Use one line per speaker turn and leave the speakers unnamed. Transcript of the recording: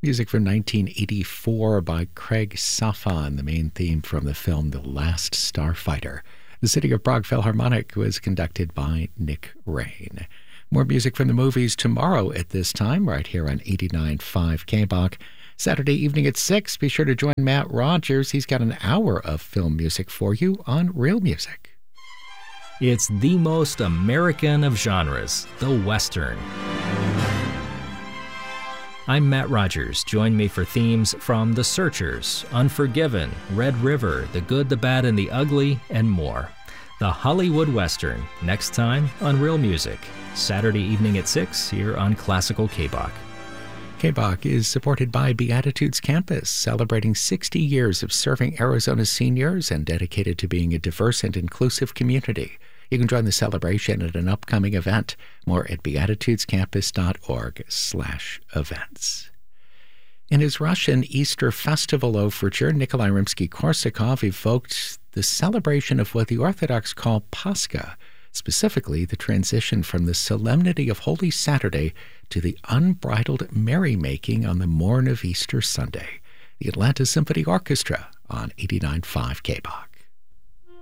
Music from 1984 by Craig Safan, the main theme from the film The Last Starfighter. The City of Prague Philharmonic was conducted by Nick Rain. More music from the movies tomorrow at this time, right here on 89.5 KBOK. Saturday evening at 6, be sure to join Matt Rogers. He's got an hour of film music for you on Real Music.
It's the most American of genres, the Western. I'm Matt Rogers. Join me for themes from The Searchers, Unforgiven, Red River, The Good, the Bad, and the Ugly, and more. The Hollywood Western, next time on Real Music. Saturday evening at 6 here on Classical KBOK.
KBOK is supported by Beatitudes Campus, celebrating 60 years of serving Arizona seniors and dedicated to being a diverse and inclusive community. You can join the celebration at an upcoming event. More at beatitudescampus.org/events. In his Russian Easter festival overture, Nikolai Rimsky-Korsakov evoked the celebration of what the Orthodox call Pascha, specifically the transition from the solemnity of Holy Saturday to the unbridled merrymaking on the morn of Easter Sunday. The Atlanta Symphony Orchestra on 89.5 KBOK.